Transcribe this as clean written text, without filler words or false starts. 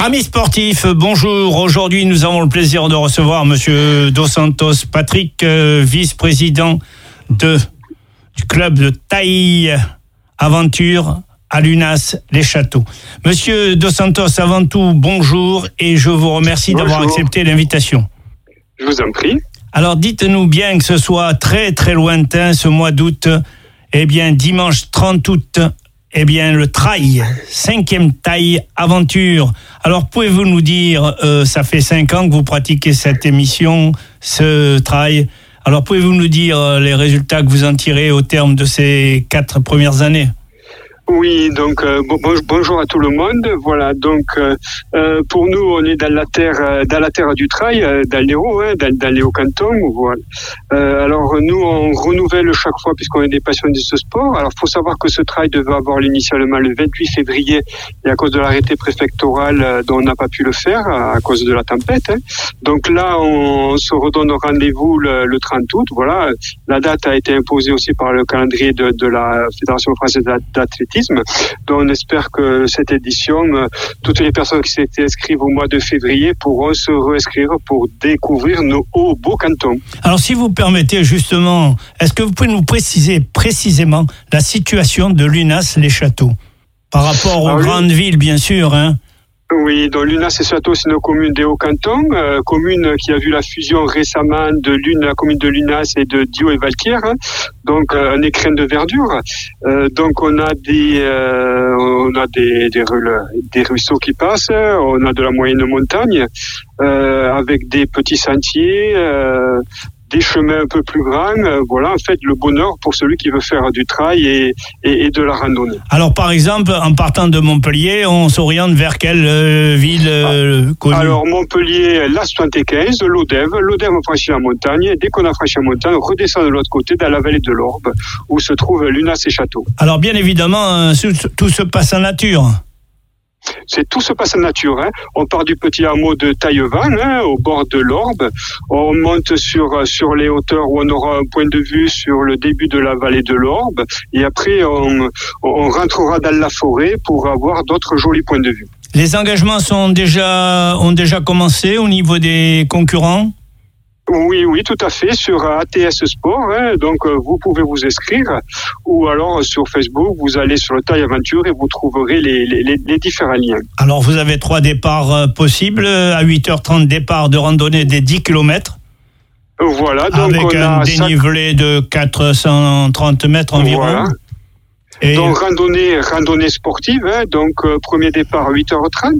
Amis sportifs, bonjour. Aujourd'hui, nous avons le plaisir de recevoir Monsieur Dos Santos Patrick, vice-président du club de taille aventure à Lunas les Châteaux. Monsieur Dos Santos, avant tout, bonjour et je vous remercie d'avoir accepté l'invitation. Je vous en prie. Alors, dites-nous bien que ce soit très très lointain ce mois d'août, eh bien dimanche 30 août, eh bien le trail, 5e taille aventure. Alors pouvez-vous nous dire, ça fait 5 ans que vous pratiquez cette émission, ce trail. Alors pouvez-vous nous dire les résultats que vous en tirez au terme de ces 4 premières années ? Oui, donc bonjour à tout le monde. Voilà, donc pour nous, on est dans la terre du trail, dans l'Hérault, dans les Hauts-Cantons. Voilà. Alors nous, on renouvelle chaque fois puisqu'on est des passionnés de ce sport. Alors, faut savoir que ce trail devait avoir lieu initialement le 28 février, et à cause de l'arrêté préfectoral, dont on n'a pas pu le faire à cause de la tempête. Donc là, on se redonne rendez-vous le 30 août. Voilà, la date a été imposée aussi par le calendrier de la Fédération française d'athlétisme. Donc on espère que cette édition, toutes les personnes qui s'étaient inscrites au mois de février pourront se réinscrire pour découvrir nos hauts beaux cantons. Alors si vous permettez justement, est-ce que vous pouvez nous préciser précisément la situation de Lunas les Châteaux par rapport aux grandes villes, bien sûr, hein? Oui, donc Lunas et Châteaux, c'est une commune des Hauts-Cantons, commune qui a vu la fusion récemment de la commune de Lunas et de Diau et Valquières, donc un écrin de verdure. Donc on a des ruisseaux qui passent, on a de la moyenne montagne avec des petits sentiers. Des chemins un peu plus grands, voilà, en fait, le bonheur pour celui qui veut faire du trail et de la randonnée. Alors, par exemple, en partant de Montpellier, on s'oriente vers quelle ville connue ? Alors, Montpellier, la 75, l'Odève, on franchit la montagne. Dès qu'on a franchi la montagne, on redescend de l'autre côté, dans la vallée de l'Orbe, où se trouve Lunas et Châteaux. Alors, bien évidemment, tout se passe en nature. Tout se passe en nature. On part du petit hameau de Taillevent, au bord de l'Orbe. On monte sur les hauteurs où on aura un point de vue sur le début de la vallée de l'Orbe. Et après, on rentrera dans la forêt pour avoir d'autres jolis points de vue. Les engagements ont déjà commencé au niveau des concurrents ? Oui, tout à fait, sur ATS Sport, donc vous pouvez vous inscrire, ou alors sur Facebook, vous allez sur le Taille Aventure et vous trouverez les différents liens. Alors vous avez 3 départs possibles, à 8h30 départ de randonnée des 10 km. Voilà, donc avec un dénivelé de 430 mètres environ. Voilà. Et donc randonnée sportive, donc premier départ à 8h30.